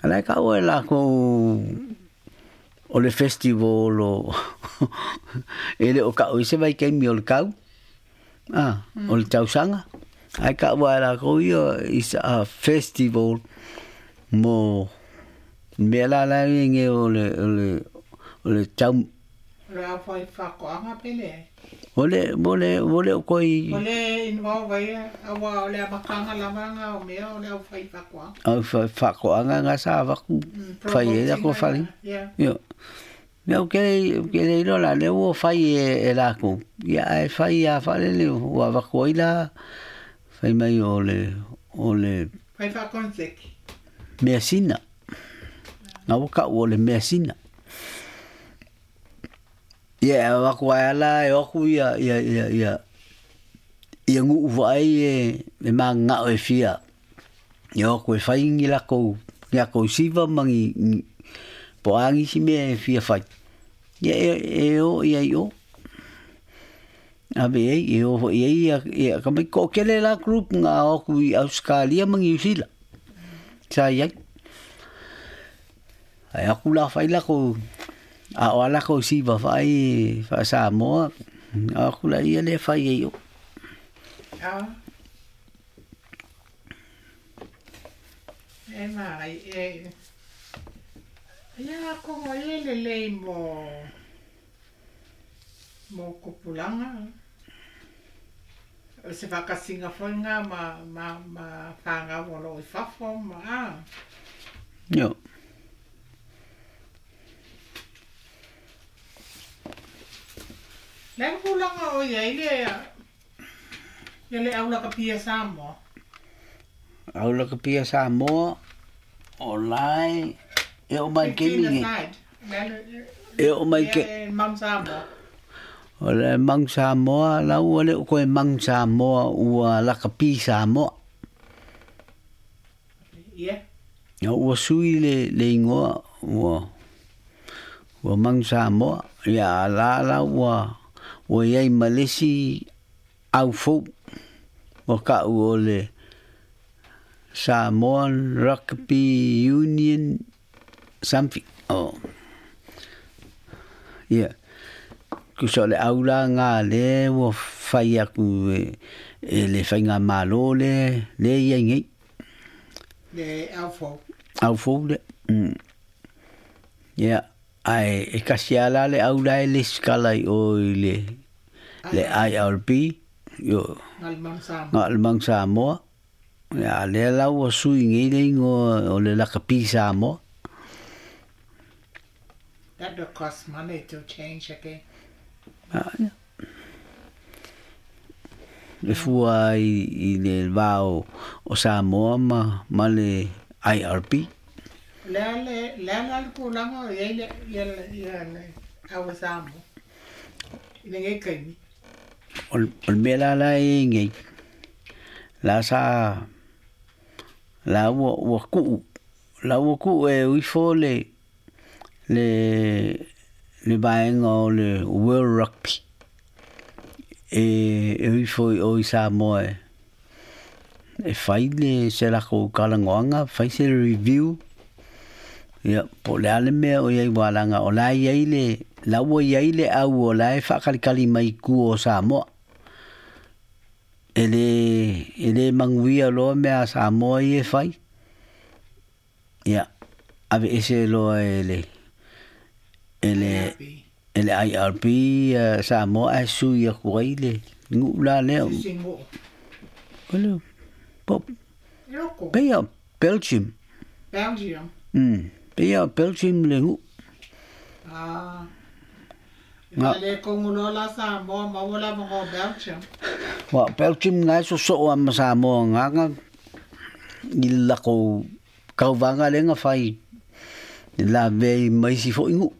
Ala ka o la ko o le festival o ele o ka o se vai ke mi o le kau o le tausanga ai ka wa la ko is a festival mo me la nge o le tau la fai whakoanga pele ole ko i ole involve vai awa ole makanga lamanga o mea ole au fai whakoanga au whakoanga nga sa waku fai e ko fai yo Meu que le lo la le o fai e la ko ya e fai a fale le o va ko ila fai mai ole fai fa konsek mesina na o ka o le mesina ya va ko ala e o ku ya ngu vai e manga o fia yo ko fai ngi la ko ya ko siva mangi po angi si me fia fai yo abe yo ya ka me ko kele la group nga o ku Australia mangi usila sa ya ai aku la fai la ko a ala ko si va fai fa sa mo aku la ia le fai yo mai ya ko le mo kupulanga se va ka singafonga ma fanga volo i fafo ma yo le kupulanga o ya le aula ka pia samo online e o mai ke mi e o mai ke mam samo ole mang Samoa la ole ko mang Samoa ua la ka pi Samoa o sui le ingoa o mang Samoa ya la o ye malesi au fo o ka ole Samoan Rugby Union something ku so le aula nga le wo fai aku le fai nga malo le yengi le au fo le ai e kasiala le aula le skala o le IRB yo ngal Samoa ya le la wo sui ngi le o le la kapisa mo that will cost money to change again le fua i le vao o Samoa ma le IRB le kulanga le au Samoa le ngai kai o mela la ngai la sa la wo ku e ui fo le baenga o le World Rugby e ui fo o i Samoa e fai le se la ko kalangoanga fai se review po le ale mea o iei walanga o la iei le au o la e whakalikali mai ku o Samoa ele manguia lo mea Samoa i e fai ave ese lo ele IRB Samoa e sui a kuai le ngula leo pop Beia Belgium Beia Belgium le ngu le kongulo la Samoa ma wala mo Belgium Belgium ngai so am Samoa nga illa ko kauvanga le nga fai la ve mai si fo ingu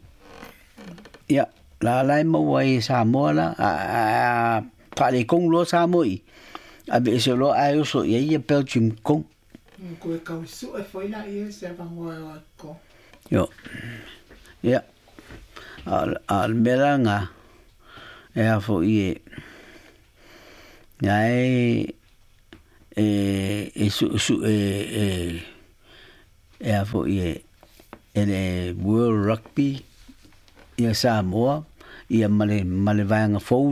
la mo wai Samoa la pa le kongulo Samoa a be se lo ai so ye Belgium kong ko ka su e foi la e se va mo ko al melanga e fo ie e a fo ele World Rugby ia Samoa ia male vanga fou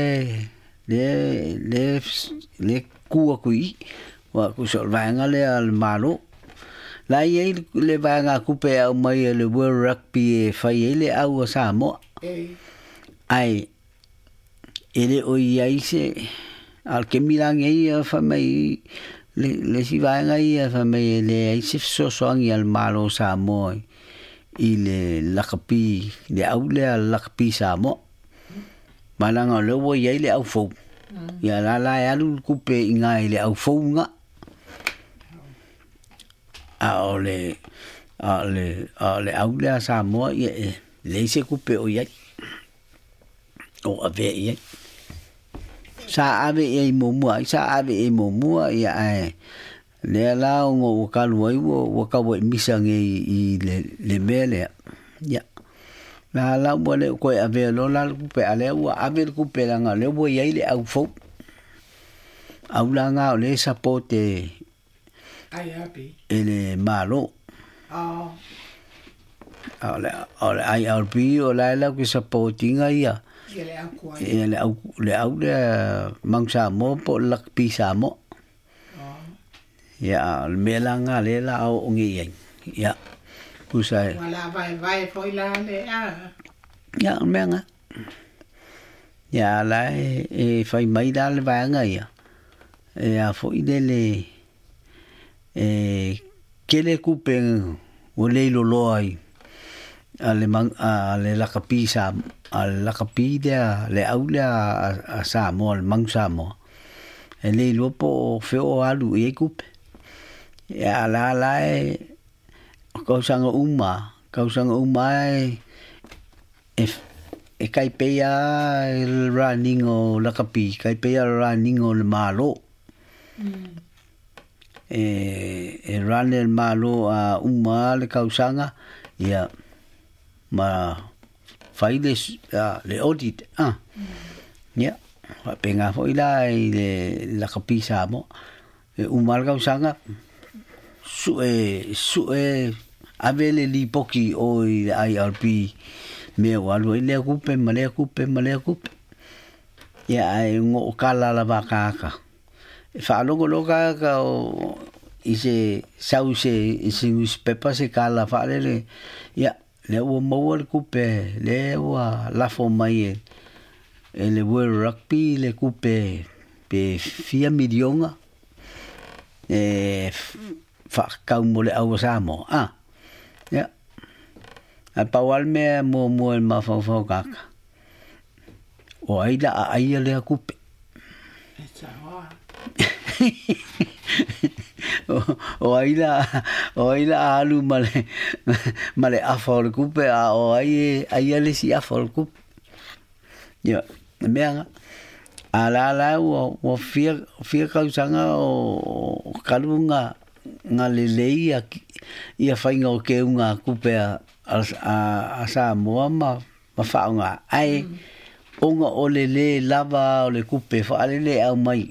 le kua kui wa ku so vanga le al malo la ia le vanga kupe au mai le World Rugby fai ele au Samoa ai ele o ia ise al ke milange ia fa mai le si vanga ia fa mai le ise so soangi al malo Samoa i le lakapi le au le lakapi Samoa malanga le wo ia le au fou ia la alu kupe inga le au fou nga ale au le Samoa ia le ise kupe o ia o ave ia sa ave e momua ia le la ngo kalu ai wo ka wo misange i le mele ya la mo le ko ave lo la kupe ale wo ave kupe la nga le wo ia le au fo au la nga le sapote ai happy ele malo ole ai albi o la ku sapotinga ia le au le mangsa mo po lak pisa mo ya melanga le la o ngi ya kusai wala vai foi la le ya menga ya la e fai mai dal vanga ya a foi dele kele kupen o le lo ai ale la kapisa al la kapida le aula a Samoa al mangsa mo ele lo po feo alu e kupe ya la kau sanga uma e kai peia el running o la kapi kai peia running o le malo e running malo a uma le kau sanga ya ma failes le audit ya penga foi la la kapi Samoa e uma kau sanga su avele li poki o ai alpi me walu le kupe male kupe ya ai ngo kala la vakaka fa logo loga ka o ise sause ise newspaper se kala fa le ya le o mo kupe le wa la fo mai le World Rugby le kupe pe 4 miliona fa ka mo le au Samoa ya a pawal me mo el ma fa kaka o ai le kupe o ai la alu male afol kupe o ai le si afol kupe ya menga ala o fia kausanga o kalunga nga lelei ia fainga o ke unga kupe a Samoa ma faunga ai onga o lele lava o le kupe fa lele au mai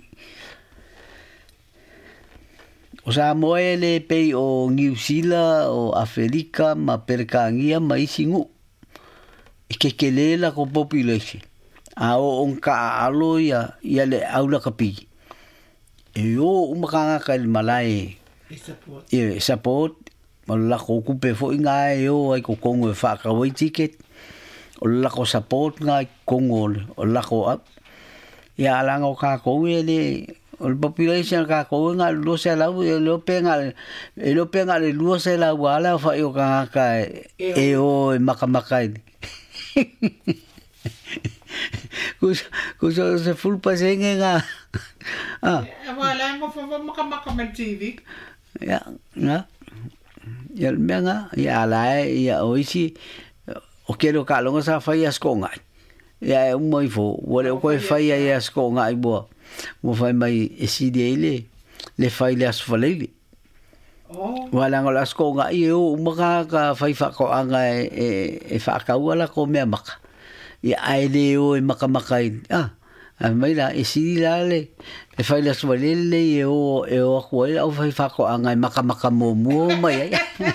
o Samoa le pei o New Zealand o Afrika ma perkangia mai singu ke lela ko population a o onka alo ia le aula kapi yo umakanga ka malai support la ko kupe fo inga yo ai ko kongo fa ka wai ticket o la ko support nga kongo o la ko ya la ngo ka ko le o population ka ko nga lo se la lo penga le lo se la wala fa yo ka o makamaka kuso se full pasenge nga wala ngo fa makamaka TV ya menga ya la ya oisi o kero ka longa sa fai askonga ya moi fo wole ko fai ya askonga ai bo fai mai esidele le fai le asfalele wala ngo askonga io maka ka fai fa ko anga e fa ka wala ko me maka ya ai le o maka mai la e si la le e fai la sualele e o ko e au fai fa ko anga maka mo mai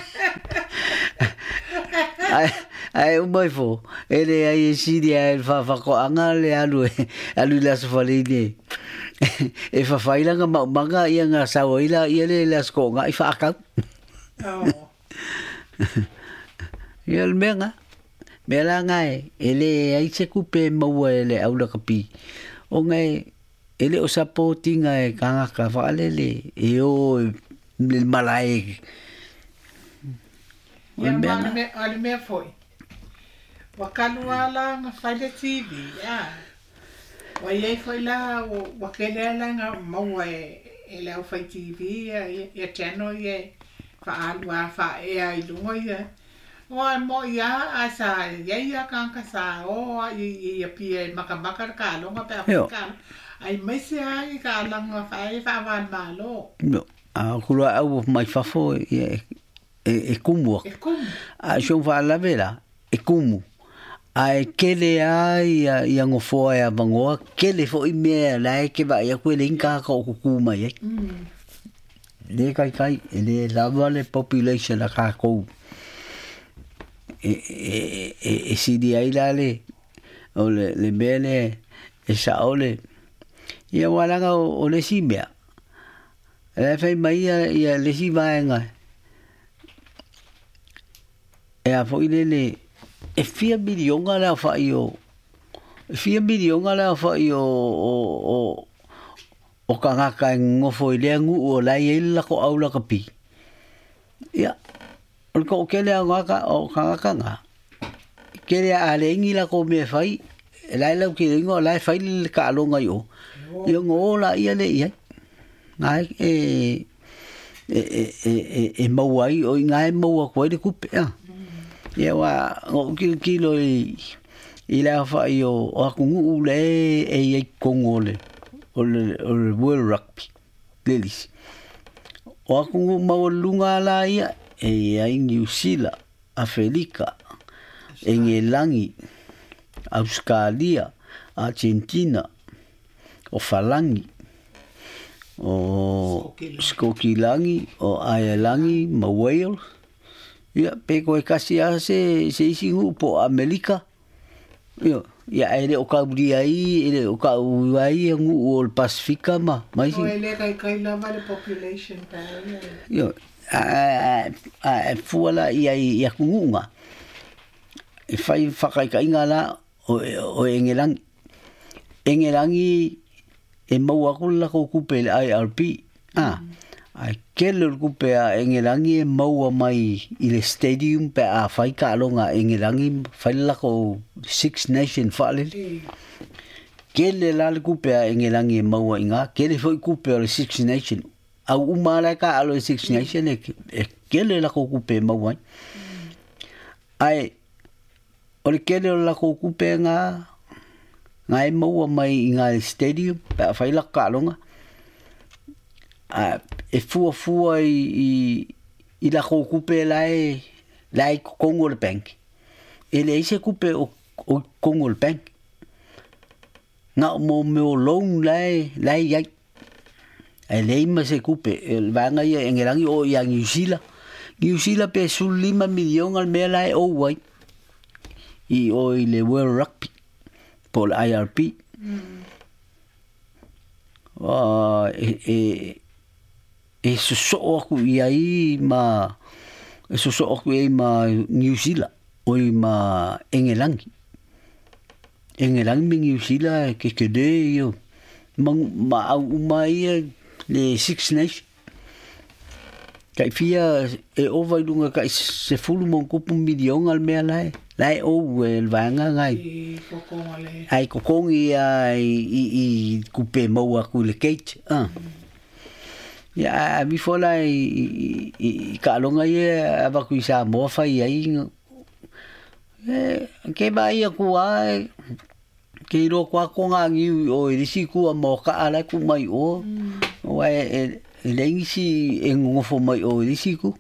ai mai fo ele ai si dia fa ko anga le alu la sualele e fa fai la manga ia nga saoila ia le la sko nga i fa ka ia le menga mela ngai ele ai se kupe mo ele au la kapi o ngai ele o supporting ai kanga ka fa le e o le malai ia ale me foi wakalu ala nga fai le TV wa ye foi la wa kele la nga mo e le fai TV e channel ye fa alwa fa e ai lungo ye o mo ya asa ya kanka sa o i pia makamaka ka lo nga pa ka ai mai se ai ka lang fa van malo no a kula au mai fa fo e kumu a shon fa la vela e kumu ai kele ai ia ngofo ia bangoa kele fo i me la ke va ia ko le inka ko kuma ye le kai le la vale population la ka ko e si di ai la le o le bene e sa ole ia wala ga o le simia e fai mai ia le si vaenga e a foi le e fia milionga la fa io fia milionga la fa io o kanga ka ngofo ile ngu o la ia la ko aula kapi ia ko kele nga o kanga kele ale ngi la ko me fai la la ki ngo la fai ka lo nga yo ngo la ia le ia ngai e mau ai o ngai mau ko de kupe ia wa ngo ki lo i la fai o ku ngu le e ko ngole o le world rugby lelis o ku ngu mau lunga la ia e ai New Zealand, Afrika, Engelangi, Australia, Argentina, o Falangi, o Skokilangi, o Ailangi, ma Wales. Ia peko e kasi a se isingu po Amerika. Ia ele o ka uri ai, ele o ka uri ai ngu o Pasifika ma. Mai si. O ele kai lava le population pa. Ia fuala ia kungunga e fai whakaikainga la o engelangi e maua kula ko kupe le IRP ai kele kupe a engelangi e maua mai i le stadium pe a fai ka alonga engelangi fai la ko Six Nation whale kele la le kupe a engelangi e maua inga kele foi kupe a le Six Nation au umala ka alo Six Nation e kele la ko kupe mau ai o le kele la ko kupe nga ngai mau mai nga stadium pa fai la ka longa e fua i la ko kupe lai Congo Bank ele ise kupe o Congo Bank nga mo loan lai ya ai lei ma se kupe el vanga ia engelangi o ia New Zealand pe sul 5 million al mela o wai i o le World Rugby por IRP so ku ia ma so ku ia ma New Zealand o ma engelangi New Zealand ke de yo ma au mai le Six Nation kai fia e over lunga kai se fulu mon kupu milion al mea lai o el vanga ngai ai kokongi i kupe mau aku le kate ya mi fola i ka longa ye aba ku sa mo fai ai ke vai ku ai ke ro kwa ko ngi o risi ku mo ka ala ku mai o e lengisi e ngofo mai o risi ku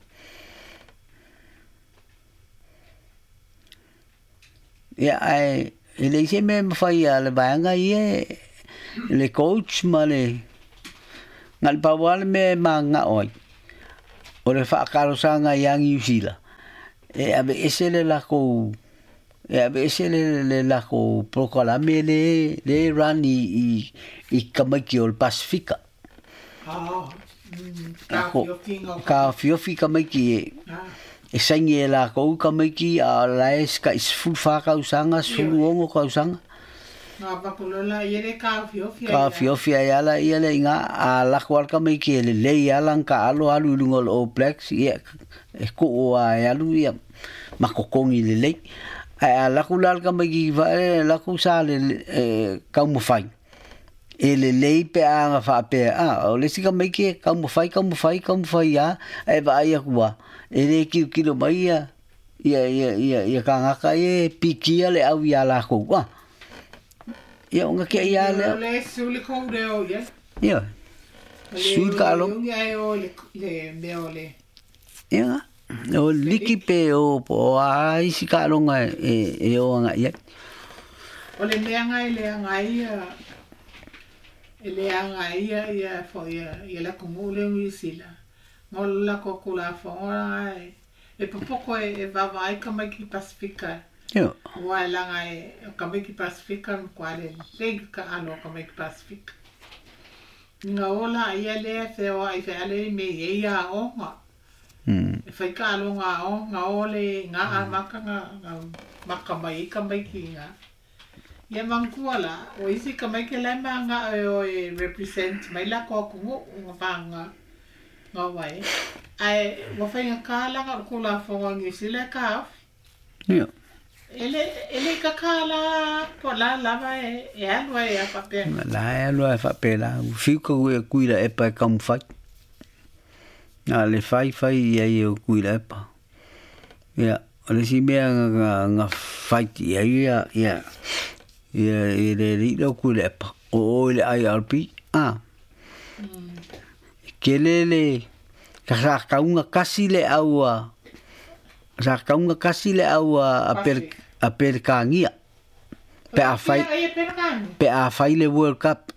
ya ai ele se me fai ala banga ye le coach ma le ngal pawal me manga oi o le whakarosanga yangi usila e abe esele la ko e abe esele le la ko prokolame le run i kamaki o le Pasifika ka fiofi kamaki e sangi e la ko kamaki a la eska is full whaka usanga sulu ongo ka usanga ka fiofia yala yale inga a la kwal ka mai ke le yala ka alo alu lungol o plex ye ko a yalu ya makokongi le a la kulal ka mai va la kusale ka mo fai le pe a fa pe a o le sika mai ke ka mo fai ya e va ya kwa le kilo mai ya ka ngaka e pikia le au ya la ko wa ya unga ke ya le suli ko de o ya ya sul kalo le meole ya o liki pe o po ai si kalo nga e o nga ya o le ngai ya fo ya la como le misila ngol la ko kula fo ai e poco e va vai como que Pasifika yo wala ngai kamiki Pasifika kwale ka alo kamiki Pasifika nga ola ia le fe o ai fe ale me ia o nga fe ka alo nga ole nga maka mai kamiki nga ia mangkuala o isi kamiki le manga o represent mai la ko ku nga wai ai wa fe ka la ko la fo ngi sile ka yo ele kakala po la lava e alwa e papel la alwa e papel fico e cuida e pa kam fai na le fai ia e cuida e pa ya ole si me nga fai ia le ri cuida e pa o le IRP kelele ka unga kasi le aua sa kaunga kasi le au a per kangia pe a fai le World Cup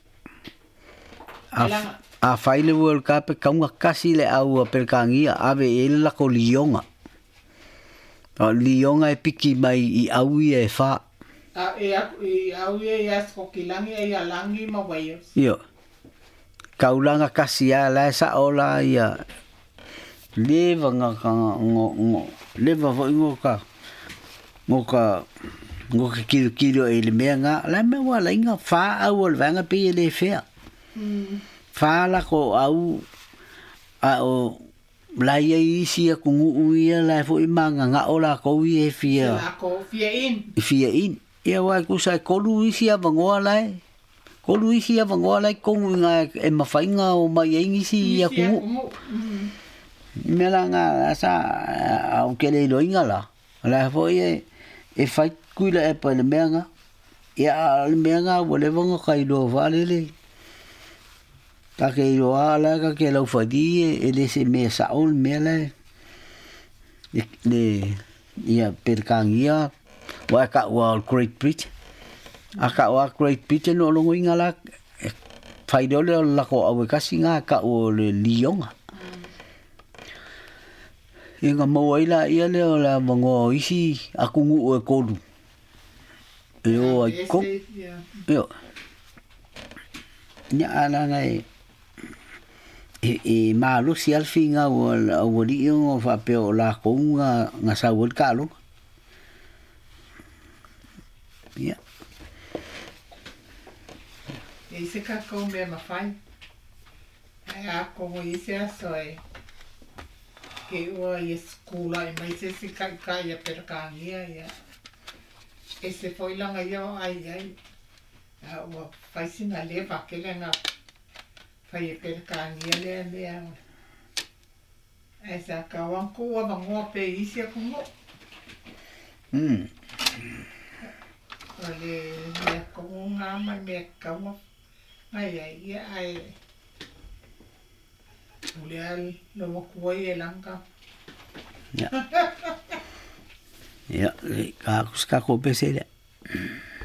a fai le World Cup kaunga kasi le au a per kangia ave ele la ko lionga e piki mai i au e fa e au e ko kilangi e alangi ma wai yo kaulanga kasi ala sa ola ia leva nga leva vo ngoka kilo ele menga la me wala inga fa au vanga pe ele fea fa la ko au a o la ia isi ku uia la fo imanga nga ola ko ie fia la ko fia in ia wa ku sa ko lu isi avangola ko lu isi avangola ko nga e mafainga o mai isi ia ku melanga sa au kele loinga la foi e fai kuila e pa le menga ya le menga vole vonga kai do vale le ta ke yo ala ka ke lo fadi e le se me sa ol mele le ya per kangia wa ka wa Great Britain aka wa Great Britain no lo inga la fai do le la ko au ka singa ka o le lionga inga moaila ia leo la mongo isi aku ngu e kolu yo ai ko yo nya ana ngai e malu si al finga o li o fa pe o la ko nga sa wol kalo ya e se ka ko me ma fai a ko ise asoi ke o e skula e mai se kai a per kangia ya e se foi langa yo ai o fai sina leva que lenga fai per kangia le esa ka wan ko wa ngo pe isi ko ngo ole ya ko nga ma me ka mo ai Ulial lo kuai elanga. Ya. Ya, ka ko pese